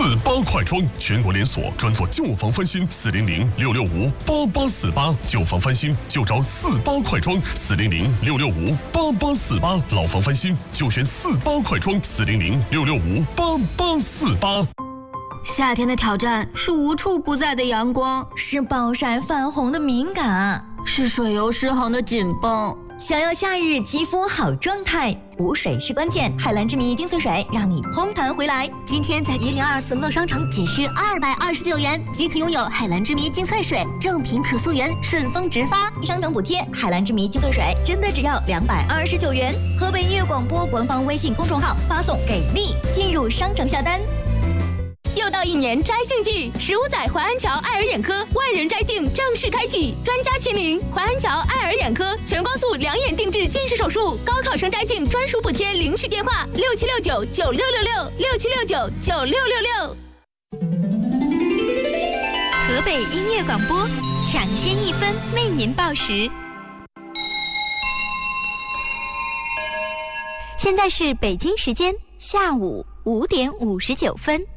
48快装，全国连锁，专做旧房翻新，400-665-8848，旧房翻新就找48快装，400-665-8848，老房翻新就选48快装，400-665-8848。 夏天的挑战是无处不在的阳光， 是暴晒泛红的敏感， 是水油失衡的紧绷。 想要夏日肌肤好状态，补水是关键。海蓝之谜精粹水让你嘭弹回来。 今天在102思乐商城仅需229元即可拥有海蓝之谜精粹水，正品可溯源，顺丰直发， 商城补贴。海蓝之谜精粹水真的只要229元。河北音乐广播官方微信公众号发送给力进入商城下单。 又到一年摘杏季，15载淮安桥爱尔眼科万人摘杏正式开启，专家亲临淮安桥爱尔眼科，全光速两眼定制近视手术，高考生摘杏专属补贴，领取电话67699666，67699666。 河北音乐广播，抢先1分为您报时。现在是北京时间下午5点59分。